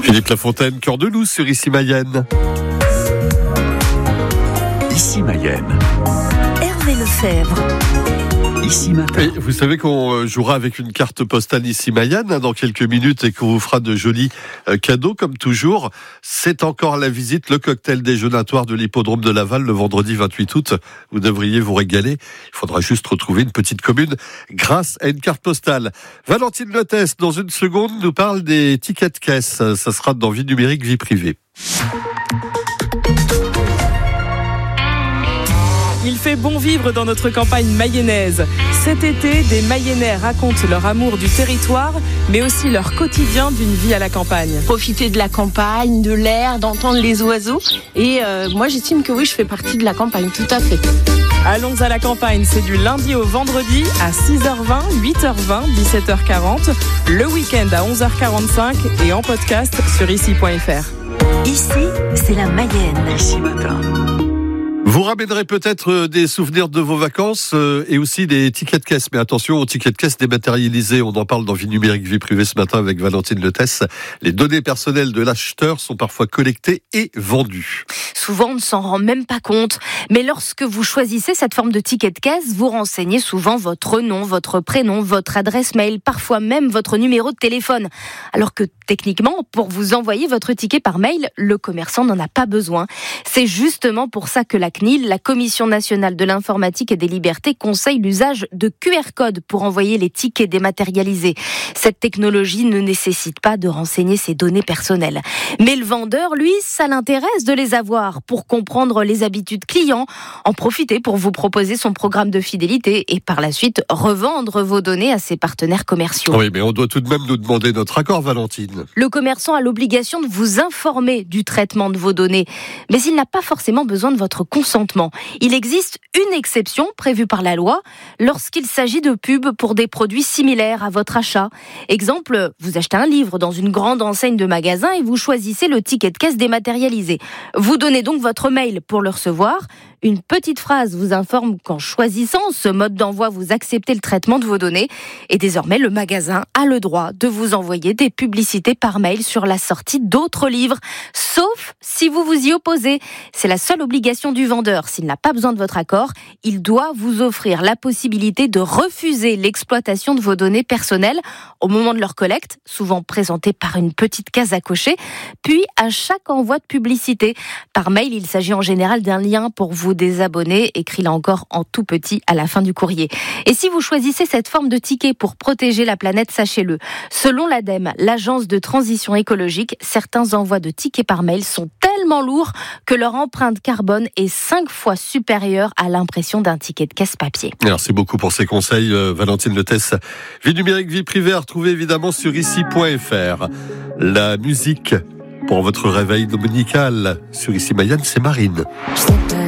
Philippe Lafontaine, Cœur de Loup sur Ici Mayenne. Ici Mayenne. Hervé Lefebvre. Ici Matin. Et vous savez qu'on jouera avec une carte postale Ici Mayenne dans quelques minutes et qu'on vous fera de jolis cadeaux comme toujours. C'est encore la visite, le cocktail déjeunatoire de l'hippodrome de Laval le vendredi 28 août. Vous devriez vous régaler. Il faudra juste retrouver une petite commune grâce à une carte postale. Valentine Lotès, dans une seconde, nous parle des tickets de caisse. Ça sera dans Vie numérique, vie privée. Il fait bon vivre dans notre campagne mayonnaise. Cet été, des Mayennais racontent leur amour du territoire, mais aussi leur quotidien d'une vie à la campagne. Profiter de la campagne, de l'air, d'entendre les oiseaux. Et moi, j'estime que oui, je fais partie de la campagne, tout à fait. Allons à la campagne, c'est du lundi au vendredi à 6h20, 8h20, 17h40, le week-end à 11h45 et en podcast sur ici.fr. Ici, c'est la Mayenne. Ici Matin. Vous ramènerez peut-être des souvenirs de vos vacances et aussi des tickets de caisse. Mais attention aux tickets de caisse dématérialisés. On en parle dans Vie numérique, vie privée ce matin avec Valentine Lotès. Les données personnelles de l'acheteur sont parfois collectées et vendues. Souvent, on ne s'en rend même pas compte. Mais lorsque vous choisissez cette forme de ticket de caisse, vous renseignez souvent votre nom, votre prénom, votre adresse mail, parfois même votre numéro de téléphone. Alors que techniquement, pour vous envoyer votre ticket par mail, le commerçant n'en a pas besoin. C'est justement pour ça que la CNIL, la Commission nationale de l'informatique et des libertés, conseille l'usage de QR codes pour envoyer les tickets dématérialisés. Cette technologie ne nécessite pas de renseigner ses données personnelles. Mais le vendeur, lui, ça l'intéresse de les avoir pour comprendre les habitudes clients, en profiter pour vous proposer son programme de fidélité et par la suite revendre vos données à ses partenaires commerciaux. Oui, mais on doit tout de même nous demander notre accord, Valentine. Le commerçant a l'obligation de vous informer du traitement de vos données, mais il n'a pas forcément besoin de votre consentement. Il existe une exception prévue par la loi lorsqu'il s'agit de pubs pour des produits similaires à votre achat. Exemple, vous achetez un livre dans une grande enseigne de magasin et vous choisissez le ticket de caisse dématérialisé. Vous donnez donc votre mail pour le recevoir. Une petite phrase vous informe qu'en choisissant ce mode d'envoi, vous acceptez le traitement de vos données. Et désormais, le magasin a le droit de vous envoyer des publicités par mail sur la sortie d'autres livres, sauf si vous vous y opposez. C'est la seule obligation du vendeur. S'il n'a pas besoin de votre accord, il doit vous offrir la possibilité de refuser l'exploitation de vos données personnelles au moment de leur collecte, souvent présentée par une petite case à cocher, puis à chaque envoi de publicité. Par mail, il s'agit en général d'un lien pour vous désabonner, écrit là encore en tout petit à la fin du courrier. Et si vous choisissez cette forme de ticket pour protéger la planète, sachez-le, selon l'ADEME, l'agence de transition écologique, certains envois de tickets par mail sont tellement lourds que leur empreinte carbone est 5 fois supérieure à l'impression d'un ticket de caisse papier. Merci beaucoup pour ces conseils, Valentine Lotès. Vie numérique, vie privée, à retrouver évidemment sur ici.fr. La musique pour votre réveil dominical sur Ici Mayenne, c'est Marine.